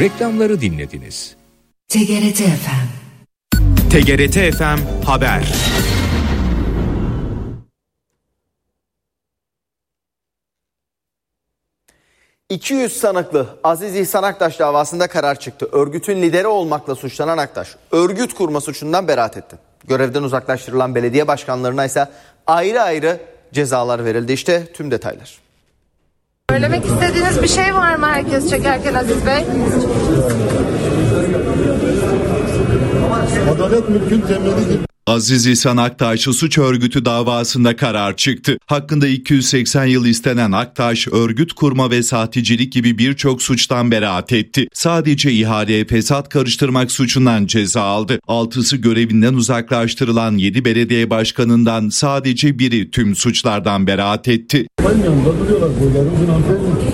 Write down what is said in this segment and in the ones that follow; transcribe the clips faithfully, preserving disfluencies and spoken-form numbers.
Reklamları dinlediniz. T G R T F M. T G R T F M Haber. iki yüz sanıklı Aziz İhsan Aktaş davasında karar çıktı. Örgütün lideri olmakla suçlanan Aktaş, örgüt kurma suçundan beraat etti. Görevden uzaklaştırılan belediye başkanlarına ise ayrı ayrı cezalar verildi. İşte tüm detaylar. Söylemek istediğiniz bir şey var mı herkes çekerken Aziz Bey? Adalet mülkün temelidir. Aziz İhsan Aktaş suç örgütü davasında karar çıktı. Hakkında iki yüz seksen yıl istenen Aktaş, örgüt kurma ve sahtecilik gibi birçok suçtan beraat etti. Sadece ihaleye fesat karıştırmak suçundan ceza aldı. Altısı görevinden uzaklaştırılan yedi belediye başkanından sadece biri tüm suçlardan beraat etti. Benim yanımda duruyorlar boylarımızın hanımefendi.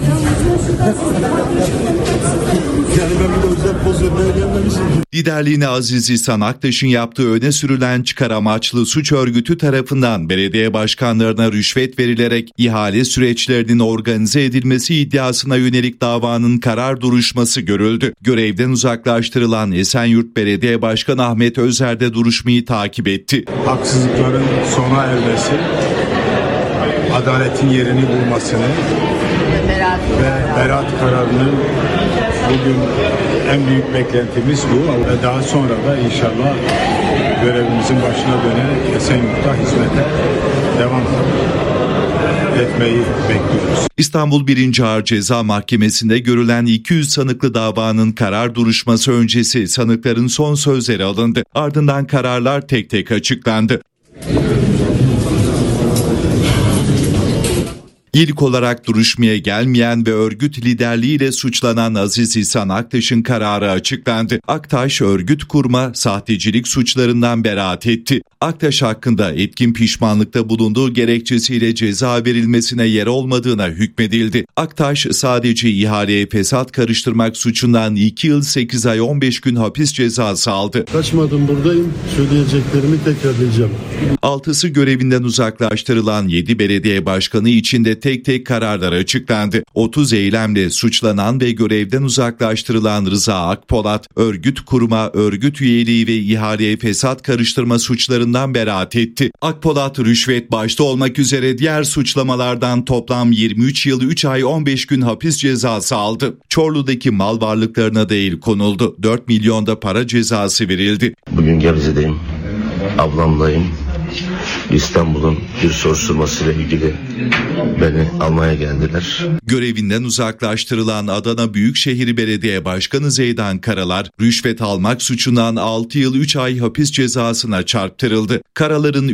Yani ben bir de özel poz vermeye gelmemişim. Liderliğini Aziz İhsan Aktaş'ın yaptığı öne sürülen çıkar amaçlı suç örgütü tarafından belediye başkanlarına rüşvet verilerek ihale süreçlerinin organize edilmesi iddiasına yönelik davanın karar duruşması görüldü. Görevden uzaklaştırılan Esenyurt Belediye Başkanı Ahmet Özer de duruşmayı takip etti. Haksızlıkların sona ermesi, adaletin yerini bulmasını ve beraat kararının bugün en büyük beklentimiz bu ve daha sonra da inşallah görevimizin başına dönerek Esenyurt'ta hizmete devam etmeyi bekliyoruz. İstanbul birinci Ağır Ceza Mahkemesi'nde görülen iki yüz sanıklı davanın karar duruşması öncesi sanıkların son sözleri alındı. Ardından kararlar tek tek açıklandı. İlk olarak duruşmaya gelmeyen ve örgüt liderliğiyle suçlanan Aziz İhsan Aktaş'ın kararı açıklandı. Aktaş, örgüt kurma, sahtecilik suçlarından beraat etti. Aktaş hakkında etkin pişmanlıkta bulunduğu gerekçesiyle ceza verilmesine yer olmadığına hükmedildi. Aktaş sadece ihaleye fesat karıştırmak suçundan iki yıl sekiz ay on beş gün hapis cezası aldı. Kaçmadım, buradayım. Söyleyeceklerimi tekrarlayacağım. Altısı görevinden uzaklaştırılan yedi belediye başkanı içinde tek tek kararlar açıklandı. otuz eylemle suçlanan ve görevden uzaklaştırılan Rıza Akpolat, örgüt kurma, örgüt üyeliği ve ihaleye fesat karıştırma suçlarından beraat etti. Akpolat, rüşvet başta olmak üzere diğer suçlamalardan toplam yirmi üç yıl üç ay on beş gün hapis cezası aldı. Çorlu'daki mal varlıklarına da el konuldu. dört milyonda para cezası verildi. Bugün Gebze'deyim, ablamlayım. İstanbul'un bir soruşturmasıyla ilgili beni almaya geldiler. Görevinden uzaklaştırılan Adana Büyükşehir Belediye Başkanı Zeydan Karalar, rüşvet almak suçundan altı yıl üç ay hapis cezasına çarptırıldı. Karalar'ın